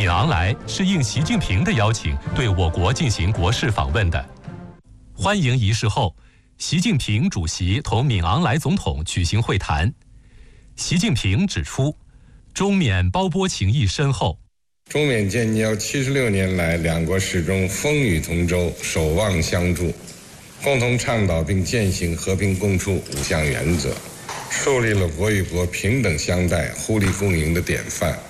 昂来是应习近平的邀请，对我国进行国事访问的。欢迎仪式后，习近平主席同敏昂莱总统举行会谈。习近平指出，中缅胞波情谊深厚。 中缅建交76年来，两国始终风雨同舟，守望相助，共同倡导并践行和平共处5项原则，树立了国与国平等相待、互利共赢的典范。